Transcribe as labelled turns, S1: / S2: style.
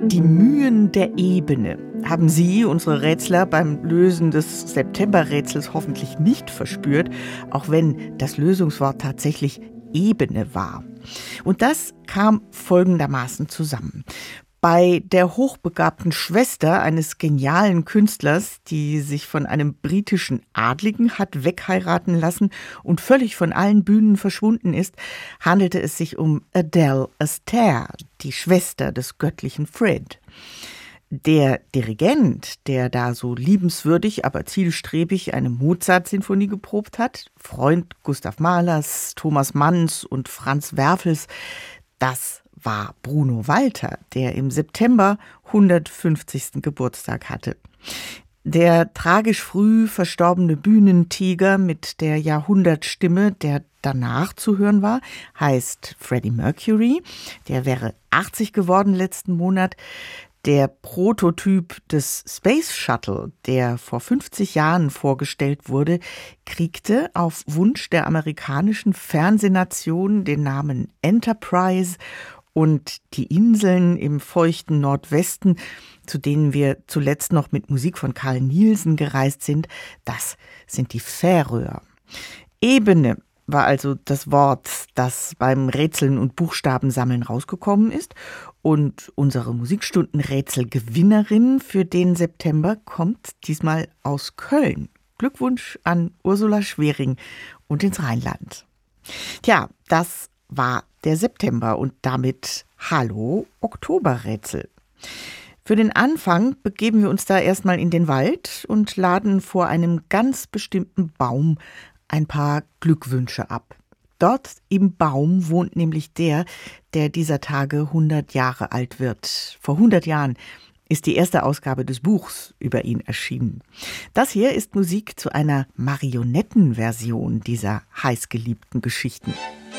S1: Die Mühen der Ebene haben Sie, unsere Rätsler, beim Lösen des Septemberrätsels hoffentlich nicht verspürt, auch wenn das Lösungswort tatsächlich Ebene war. Und das kam folgendermaßen zusammen. Bei der hochbegabten Schwester eines genialen Künstlers, die sich von einem britischen Adligen hat wegheiraten lassen und völlig von allen Bühnen verschwunden ist, handelte es sich um Adele Astaire, die Schwester des göttlichen Fred. Der Dirigent, der da so liebenswürdig, aber zielstrebig eine Mozart-Sinfonie geprobt hat, Freund Gustav Mahlers, Thomas Manns und Franz Werfels, das war Bruno Walter, der im September 150. Geburtstag hatte. Der tragisch früh verstorbene Bühnentiger mit der Jahrhundertstimme, der danach zu hören war, heißt Freddie Mercury. Der wäre 80 geworden letzten Monat. Der Prototyp des Space Shuttle, der vor 50 Jahren vorgestellt wurde, kriegte auf Wunsch der amerikanischen Fernsehnation den Namen Enterprise. Und die Inseln im feuchten Nordwesten, zu denen wir zuletzt noch mit Musik von Carl Nielsen gereist sind, das sind die Färöer. Ebene war also das Wort, das beim Rätseln und Buchstabensammeln rausgekommen ist. Und unsere Musikstundenrätselgewinnerin für den September kommt diesmal aus Köln. Glückwunsch an Ursula Schwering und ins Rheinland. Tja, das war der September und damit Hallo Oktoberrätsel. Für den Anfang begeben wir uns da erstmal in den Wald und laden vor einem ganz bestimmten Baum ein paar Glückwünsche ab. Dort im Baum wohnt nämlich der dieser Tage 100 Jahre alt wird. Vor 100 Jahren ist die erste Ausgabe des Buchs über ihn erschienen. Das hier ist Musik zu einer Marionettenversion dieser heißgeliebten Geschichten.